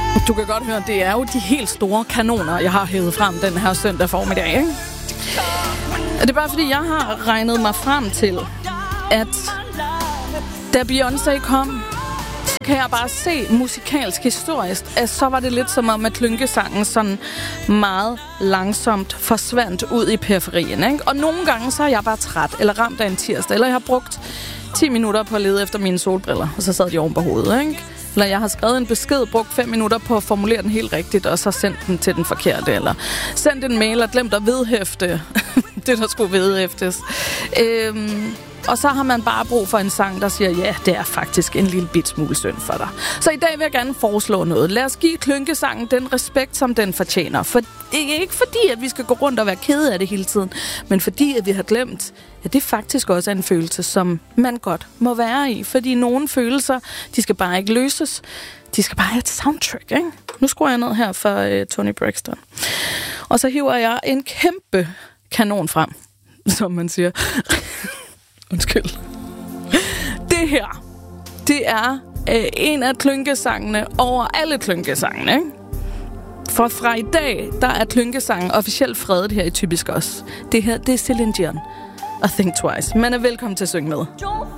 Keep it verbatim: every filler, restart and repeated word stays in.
Du kan godt høre, det er jo de helt store kanoner, jeg har hævet frem den her søndag formiddag, ikke? Det er bare fordi, jeg har regnet mig frem til, at da Beyoncé kom, så kan jeg bare se musikalsk historisk, at så var det lidt som om, at klynkesangen sådan meget langsomt forsvandt ud i periferien, ikke? Og nogle gange, så er jeg bare træt, eller ramt af en tirsdag, eller jeg har brugt ti minutter på at lede efter mine solbriller, og så sad de oven på hovedet, ikke? Eller jeg har skrevet en besked, brugt fem minutter på at formulere den helt rigtigt, og så sendt den til den forkerte, eller sendt en mail og glemt at vedhæfte det, der skulle vedhæftes. Øhm, og så har man bare brug for en sang, der siger, ja, det er faktisk en lille bit smule synd for dig. Så i dag vil jeg gerne foreslå noget. Lad os give klynkesangen den respekt, som den fortjener. For, ikke fordi, at vi skal gå rundt og være kede af det hele tiden, men fordi, at vi har glemt, at det faktisk også er en følelse, som man godt må være i. Fordi nogle følelser, de skal bare ikke løses. De skal bare have et soundtrack, ikke? Nu skruer jeg ned her for uh, Toni Braxton. Og så hiver jeg en kæmpe kanon frem, som man siger. Undskyld. Det her, det er øh, en af klynkesangene over alle klynkesangene, ikke? For fra i dag, der er klynkesangen officielt fredet her i Typisk Os. Det her, det er Celine Dion og Think Twice. Man er velkommen til at synge med.